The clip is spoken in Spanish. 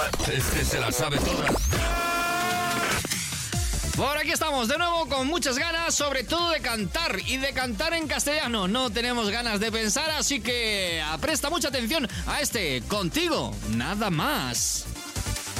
Este se la sabe toda. Por aquí estamos de nuevo con muchas ganas, sobre todo de cantar y de cantar en castellano. No tenemos ganas de pensar, así que presta mucha atención a este Contigo Nada Más.